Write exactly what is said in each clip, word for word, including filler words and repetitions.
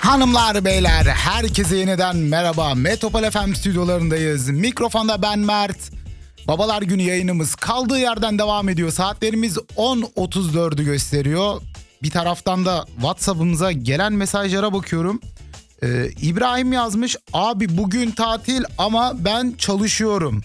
Hanımlar beyler herkese yeniden merhaba. Metropol F M stüdyolarındayız. Mikrofonda ben Mert. Babalar Günü yayınımız kaldığı yerden devam ediyor. Saatlerimiz on otuz dördü gösteriyor. Bir taraftan da WhatsApp'ımıza gelen mesajlara bakıyorum. Ee, İbrahim yazmış. Abi bugün tatil ama ben çalışıyorum.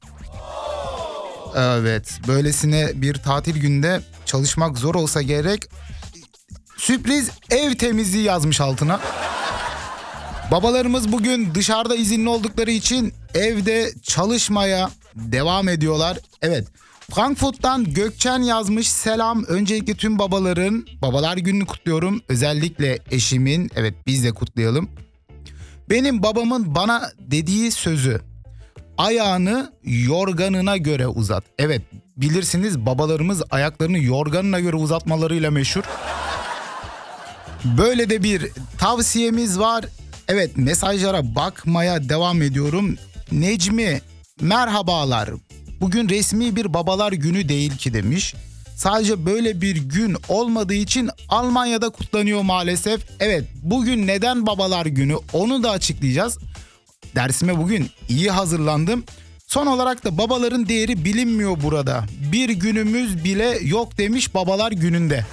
Evet, böylesine bir tatil günde çalışmak zor olsa gerek. Sürpriz ev temizliği yazmış altına. Babalarımız bugün dışarıda izinli oldukları için evde çalışmaya devam ediyorlar. Evet, Frankfurt'tan Gökçen yazmış. Selam, öncelikle tüm babaların babalar gününü kutluyorum. Özellikle eşimin, evet biz de kutlayalım. Benim babamın bana dediği sözü: ayağını yorganına göre uzat. Evet, bilirsiniz babalarımız ayaklarını yorganına göre uzatmalarıyla meşhur. Böyle de bir tavsiyemiz var. Evet, mesajlara bakmaya devam ediyorum. Necmi, merhabalar. Bugün resmi bir babalar günü değil ki demiş. Sadece böyle bir gün olmadığı için Almanya'da kutlanıyor maalesef. Evet, bugün neden babalar günü onu da açıklayacağız. Dersime bugün iyi hazırlandım. Son olarak da babaların değeri bilinmiyor burada. Bir günümüz bile yok demiş babalar gününde.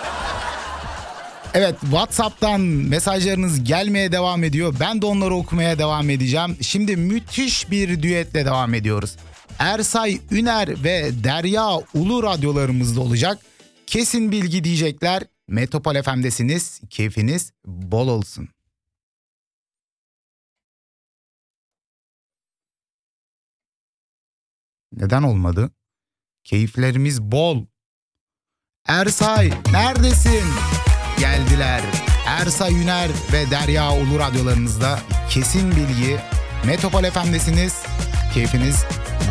Evet, WhatsApp'tan mesajlarınız gelmeye devam ediyor. Ben de onları okumaya devam edeceğim. Şimdi müthiş bir düetle devam ediyoruz. Ersay Üner ve Derya Ulu radyolarımızda olacak. Kesin bilgi diyecekler. Metropol F M'desiniz. Keyfiniz bol olsun. Neden olmadı? Keyiflerimiz bol. Ersay neredesin? Geldiler. Ersay Üner ve Derya Ulu radyolarınızda kesin bilgi. Metropol F M'desiniz. Keyfiniz